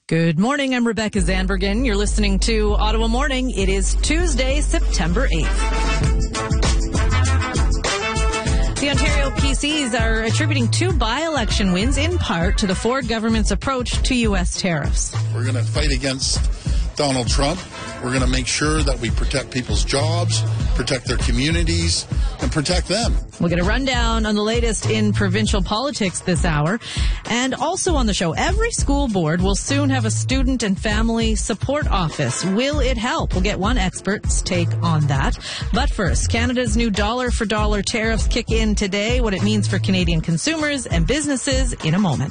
Good morning. I'm Rebecca Zandbergen. You're listening to Ottawa Morning. It is Tuesday, September 8th. The Ontario PCs are attributing two by-election wins in part to the Ford government's approach to U.S. tariffs. We're going to fight against Donald Trump. We're going to make sure that we protect people's jobs, protect their communities, and protect them. We'll get a rundown on the latest in provincial politics this hour. And also on the show, every school board will soon have a student and family support office. Will it help? We'll get one expert's take on that. But first, Canada's new dollar-for-dollar tariffs kick in today, what it means for Canadian consumers and businesses in a moment.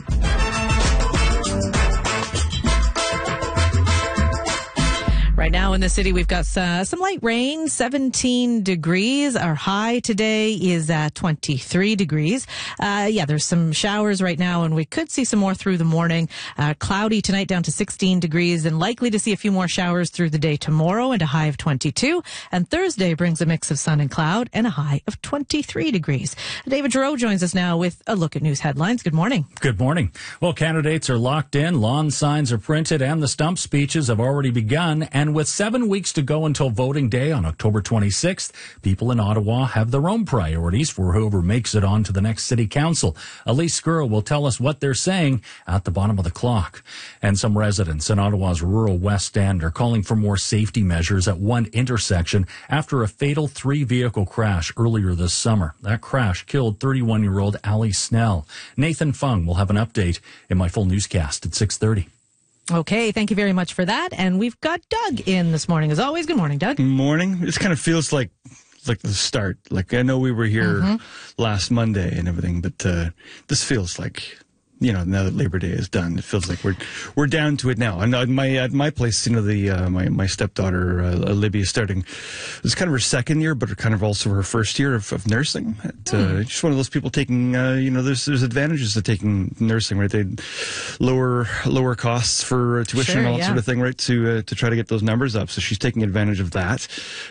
Right now in the city, we've got some light rain, 17 degrees. Our high today is at 23 degrees. There's some showers right now, and we could see some more through the morning. Cloudy tonight down to 16 degrees, and likely to see a few more showers through the day tomorrow and a high of 22. And Thursday brings a mix of sun and cloud and a high of 23 degrees. David Giroux joins us now with a look at news headlines. Good morning. Good morning. Well, candidates are locked in, lawn signs are printed, and the stump speeches have already begun. And with 7 weeks to go until voting day on October 26th, people in Ottawa have their own priorities for whoever makes it on to the next city council. Elise Skura will tell us what they're saying at the bottom of the clock. And some residents in Ottawa's rural West End are calling for more safety measures at one intersection after a fatal 3-vehicle crash earlier this summer. That crash killed 31-year-old Ali Snell. Nathan Fung will have an update in my full newscast at 6:30. Okay, thank you very much for that. And we've got Doug in this morning, as always. Good morning, Doug. Good morning. This kind of feels like the start. Like, I know we were here last Monday and everything, but this feels like, now that Labor Day is done, it feels like we're down to it now. And at my place, my stepdaughter Libby is starting. It's kind of her second year, but kind of also her first year of nursing. Just one of those people taking. There's advantages to taking nursing, right? They lower costs for tuition and all that sort of thing, right? To try to get those numbers up. So she's taking advantage of that.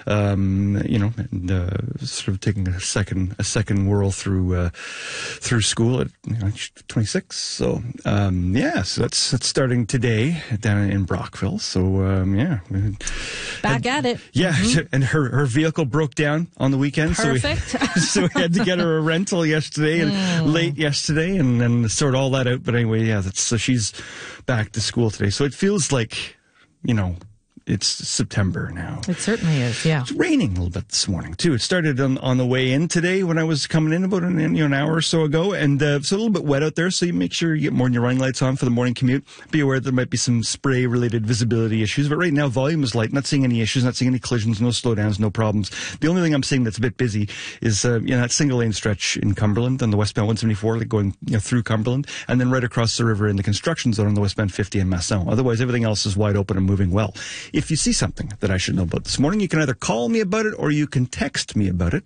Sort of taking a second whirl through school at 26. So, so that's starting today down in Brockville. So, Back at it. Yeah, and her vehicle broke down on the weekend. Perfect. So we had to get her a rental yesterday and late yesterday and sort all that out. But anyway, so she's back to school today. So it feels like, it's September now. It certainly is, yeah. It's raining a little bit this morning, too. It started on the way in today when I was coming in about an hour or so ago. And it's a little bit wet out there, so you make sure you get more than your running lights on for the morning commute. Be aware there might be some spray-related visibility issues. But right now, volume is light. Not seeing any issues, not seeing any collisions, no slowdowns, no problems. The only thing I'm seeing that's a bit busy is that single-lane stretch in Cumberland on the westbound 174, like going through Cumberland, and then right across the river in the construction zone on the westbound 50 in Masson. Otherwise, everything else is wide open and moving well. If you see something that I should know about this morning, you can either call me about it or you can text me about it,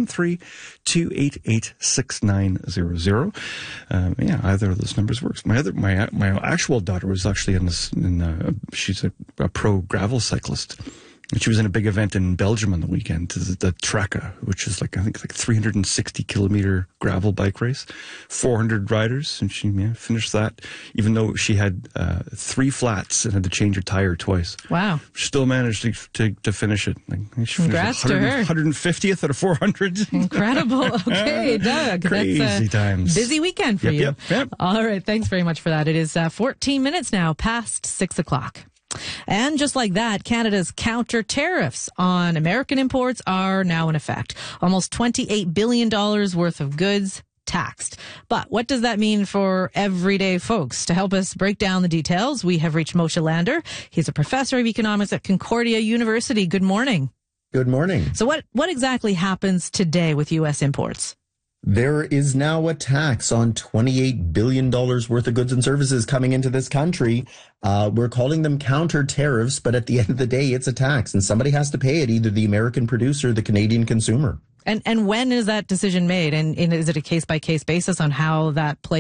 613-288-6900. Either of those numbers works. My actual daughter was actually she's a pro gravel cyclist. And she was in a big event in Belgium on the weekend, the Trekka, which is like 360-kilometer gravel bike race, 400 riders, and she finished that, even though she had 3 flats and had to change her tire twice. Wow! She still managed to finish it. Congrats to her. 150th out of 400. Incredible. Okay, Doug. Crazy times. Busy weekend for you. Yep. All right. Thanks very much for that. It is 14 minutes now past 6 o'clock. And just like that, Canada's counter tariffs on American imports are now in effect. Almost $28 billion worth of goods taxed. But what does that mean for everyday folks? To help us break down the details, we have reached Moshe Lander. He's a professor of economics at Concordia University. Good morning. Good morning. So what exactly happens today with U.S. imports? There is now a tax on $28 billion worth of goods and services coming into this country. We're calling them counter tariffs, but at the end of the day, it's a tax, and somebody has to pay it, either the American producer or the Canadian consumer. And when is that decision made? And is it a case-by-case basis on how that plays